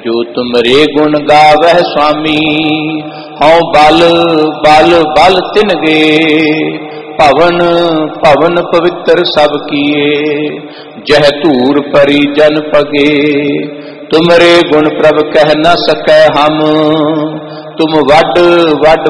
जो तुमरे गुण गावह स्वामी, हौ बल बल बल तिन गे, पवन पवन पवित्र सब किए, जह धूर परी जन पगे। तुमरे गुण प्रभ कह न सकै हम, तुम वड वड